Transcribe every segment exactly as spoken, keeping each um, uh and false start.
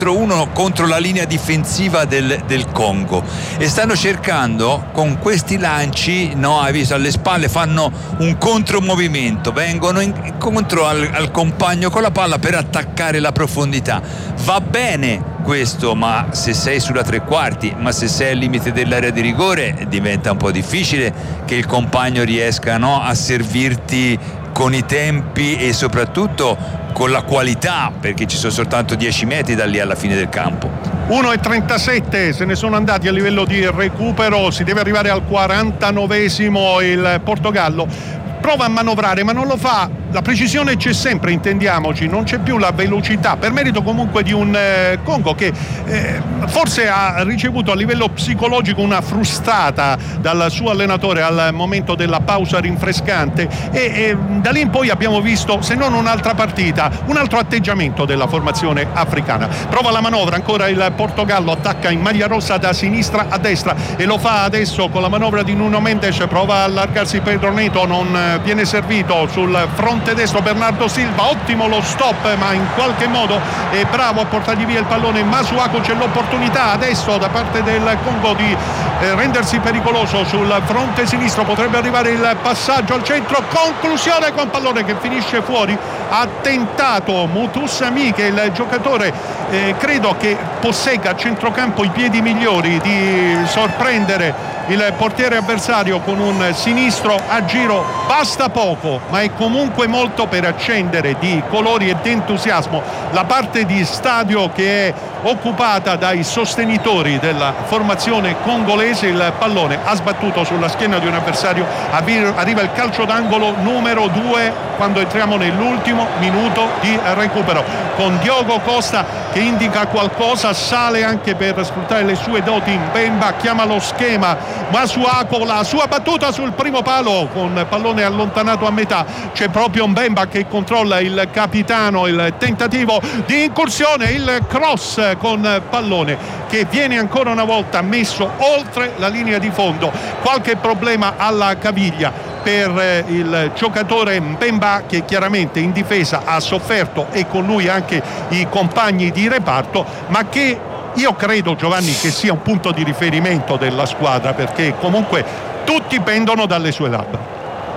uno contro la linea difensiva del, del Congo, e stanno cercando con questi lanci, no, hai visto, alle spalle fanno un contromovimento, vengono incontro al, al compagno con la palla per attaccare la profondità. Va bene questo, ma se sei sulla tre quarti, ma se sei al limite dell'area di rigore, diventa un po' difficile che il compagno riesca, no, a servirti con i tempi e soprattutto con la qualità, perché ci sono soltanto dieci metri da lì alla fine del campo. uno e trentasette se ne sono andati a livello di recupero, si deve arrivare al quarantanovesimo. Il Portogallo prova a manovrare, ma non lo fa. La precisione c'è sempre, intendiamoci, non c'è più la velocità, per merito comunque di un eh, Congo che eh, forse ha ricevuto a livello psicologico una frustata dal suo allenatore al momento della pausa rinfrescante, e, e da lì in poi abbiamo visto, se non un'altra partita, un altro atteggiamento della formazione africana. Prova la manovra ancora il Portogallo, attacca in maglia rossa da sinistra a destra e lo fa adesso con la manovra di Nuno Mendes, prova a allargarsi Pedro Neto, non viene servito sul fronte destro Bernardo Silva, ottimo lo stop, ma in qualche modo è bravo a portargli via il pallone Masuaku. C'è l'opportunità adesso da parte del Congo di eh, rendersi pericoloso sul fronte sinistro, potrebbe arrivare il passaggio al centro, conclusione con pallone che finisce fuori. Ha tentato Mutusami, che è il giocatore eh, credo che possegga a centrocampo i piedi migliori, di sorprendere il portiere avversario con un sinistro a giro. Basta poco, ma è comunque molto per accendere di colori e di entusiasmo la parte di stadio che è occupata dai sostenitori della formazione congolese. Il pallone ha sbattuto sulla schiena di un avversario, arriva il calcio d'angolo numero due quando entriamo nell'ultimo minuto di recupero, con Diogo Costa che indica qualcosa, sale anche per sfruttare le sue doti Mbemba, chiama lo schema Masuaku, la sua battuta sul primo palo con pallone allontanato a metà. C'è proprio Mbemba che controlla il capitano, il tentativo di incursione, il cross con pallone che viene ancora una volta messo oltre la linea di fondo. Qualche problema alla caviglia per il giocatore Mbemba, che chiaramente in difesa ha sofferto, e con lui anche i compagni di reparto, ma che io credo, Giovanni, che sia un punto di riferimento della squadra, perché comunque tutti pendono dalle sue labbra.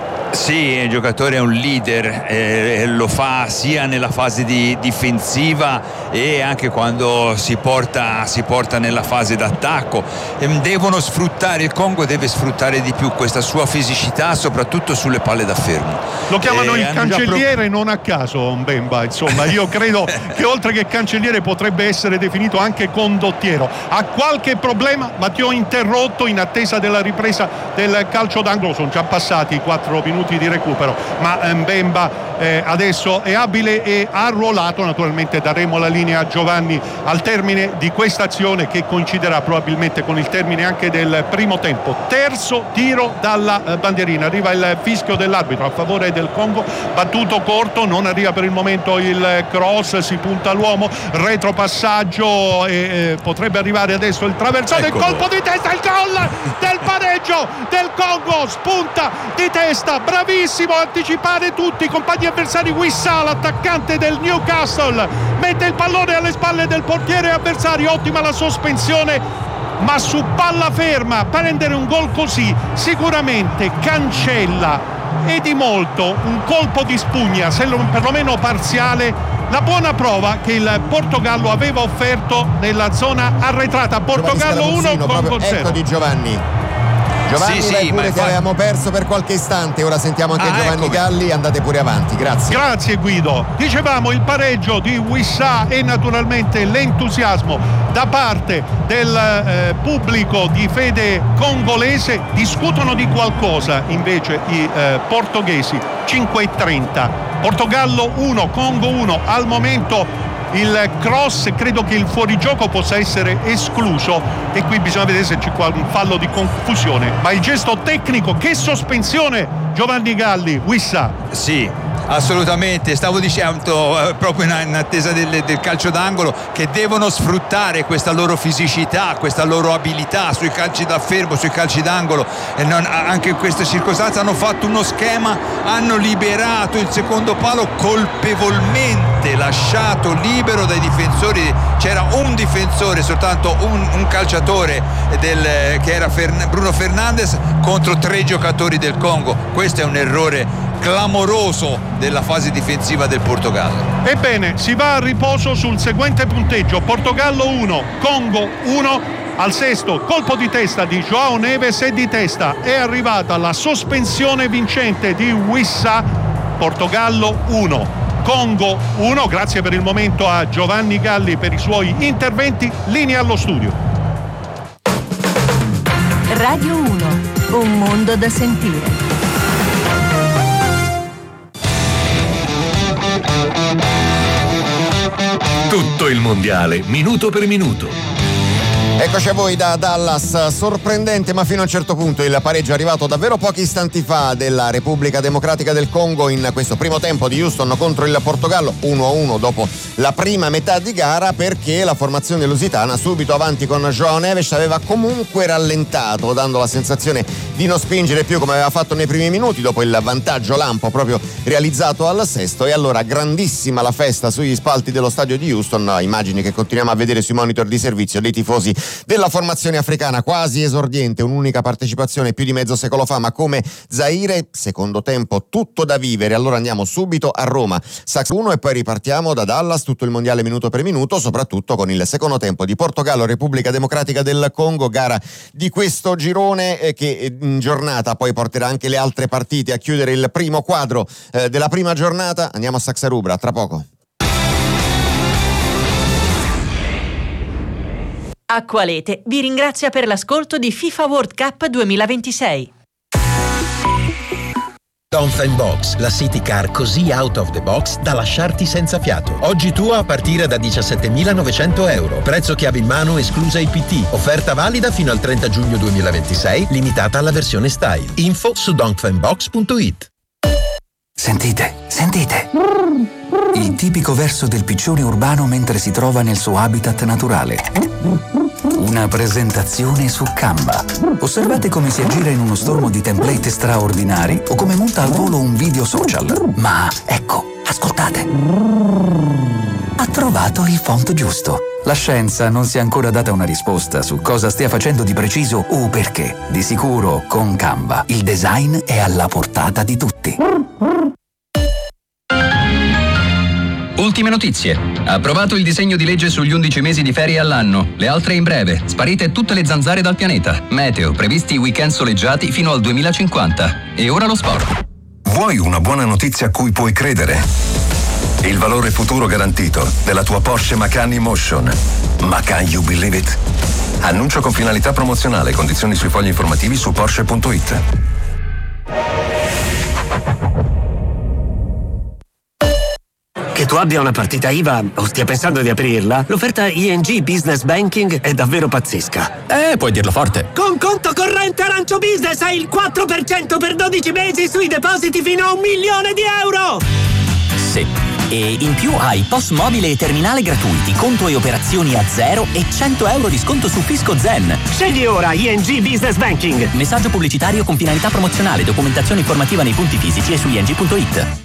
Sì, il giocatore è un leader, eh, lo fa sia nella fase di difensiva e anche quando si porta, si porta nella fase d'attacco. E devono sfruttare, il Congo deve sfruttare di più questa sua fisicità, soprattutto sulle palle da fermo. Lo chiamano eh, il cancelliere pro... non a caso Mbemba, insomma io credo che oltre che cancelliere potrebbe essere definito anche condottiero. Ha qualche problema, ma ti ho interrotto in attesa della ripresa del calcio d'angolo, sono già passati quattro minuti di recupero, ma Mbemba eh, adesso è abile e arruolato. Naturalmente daremo la linea a Giovanni al termine di questa azione, che coinciderà probabilmente con il termine anche del primo tempo. Terzo tiro dalla eh, bandierina, arriva il fischio dell'arbitro a favore del Congo, battuto corto, non arriva per il momento il cross, si punta l'uomo, retropassaggio e eh, potrebbe arrivare adesso il traversone, Eccolo. il colpo di testa, il gol del pareggio del Congo, spunta di testa, bravissimo a anticipare tutti i compagni avversari. Wissa, l'attaccante del Newcastle, mette il pallone alle spalle del portiere avversario, ottima la sospensione, ma su palla ferma prendere un gol così sicuramente cancella e di molto un colpo di spugna, se non perlomeno parziale, la buona prova che il Portogallo aveva offerto nella zona arretrata. Portogallo uno, Congo zero. Ecco di Giovanni Giovanni, sì, lei sì, pure ma ti avevamo perso per qualche istante, ora sentiamo anche ah, Giovanni eccomi. Galli, andate pure avanti, grazie. Grazie Guido. Dicevamo il pareggio di Wissa e naturalmente l'entusiasmo da parte del eh, pubblico di fede congolese. Discutono di qualcosa invece i eh, portoghesi. Cinque e trenta, Portogallo uno, Congo uno. Al momento il cross, credo che il fuorigioco possa essere escluso e qui bisogna vedere se c'è qua un fallo di confusione, ma il gesto tecnico, che sospensione Giovanni Galli. Wissa. Sì, assolutamente, stavo dicendo eh, proprio in, in attesa del, del calcio d'angolo, che devono sfruttare questa loro fisicità, questa loro abilità sui calci da fermo, sui calci d'angolo, e non, anche in questa circostanza hanno fatto uno schema, hanno liberato il secondo palo colpevolmente totalmente lasciato libero dai difensori, c'era un difensore, soltanto un, un calciatore del, che era Fern- Bruno Fernandes contro tre giocatori del Congo. Questo è un errore clamoroso della fase difensiva del Portogallo. Ebbene, si va a riposo sul seguente punteggio: Portogallo uno, Congo uno. Al sesto colpo di testa di João Neves e di testa è arrivata la sospensione vincente di Wissa. Portogallo uno, Congo uno. Grazie per il momento a Giovanni Galli per i suoi interventi. Linea allo studio. Radio uno, un mondo da sentire. Tutto il mondiale, minuto per minuto. Eccoci a voi da Dallas. Sorprendente, ma fino a un certo punto, il pareggio è arrivato davvero pochi istanti fa della Repubblica Democratica del Congo in questo primo tempo di Houston contro il Portogallo, uno a uno dopo la prima metà di gara, perché la formazione lusitana subito avanti con João Neves aveva comunque rallentato, dando la sensazione di non spingere più come aveva fatto nei primi minuti dopo il vantaggio lampo proprio realizzato al sesto. E allora grandissima la festa sugli spalti dello stadio di Houston, immagini che continuiamo a vedere sui monitor di servizio dei tifosi della formazione africana, quasi esordiente, un'unica partecipazione più di mezzo secolo fa, ma come Zaire. Secondo tempo tutto da vivere. Allora andiamo subito a Roma, Sax uno, e poi ripartiamo da Dallas, tutto il mondiale minuto per minuto, soprattutto con il secondo tempo di Portogallo Repubblica Democratica del Congo, gara di questo girone eh, che in giornata poi porterà anche le altre partite a chiudere il primo quadro eh, della prima giornata. Andiamo a Saxa Rubra tra poco. Acqualete vi ringrazia per l'ascolto di FIFA World Cup duemilaventisei. Dongfeng Box, la city car così out of the box da lasciarti senza fiato. Oggi tua a partire da diciassettemilanovecento euro. Prezzo chiave in mano esclusa I P T. Offerta valida fino al trenta giugno duemilaventisei, limitata alla versione style. Info su dongfengbox punto it. Sentite, sentite. Il tipico verso del piccione urbano mentre si trova nel suo habitat naturale. Una presentazione su Canva. Osservate come si aggira in uno stormo di template straordinari o come monta al volo un video social. Ma ecco, ascoltate. Ha trovato il font giusto. La scienza non si è ancora data una risposta su cosa stia facendo di preciso o perché. Di sicuro, con Canva, il design è alla portata di tutti. Ultime notizie. Approvato il disegno di legge sugli undici mesi di ferie all'anno. Le altre in breve. Sparite tutte le zanzare dal pianeta. Meteo. Previsti weekend soleggiati fino al duemilacinquanta. E ora lo sport. Vuoi una buona notizia a cui puoi credere? Il valore futuro garantito della tua Porsche Macan E-Motion. Ma can you believe it? Annuncio con finalità promozionale. Condizioni sui fogli informativi su Porsche punto it. Che tu abbia una partita I V A o stia pensando di aprirla, l'offerta I N G Business Banking è davvero pazzesca. Eh, puoi dirlo forte. Con conto corrente Arancio Business hai il quattro per cento per dodici mesi sui depositi fino a un milione di euro! Sì. E in più hai P O S mobile e terminale gratuiti, conto e operazioni a zero e cento euro di sconto su Fisco Zen. Scegli ora I N G Business Banking. Messaggio pubblicitario con finalità promozionale, documentazione informativa nei punti fisici e su I N G punto it.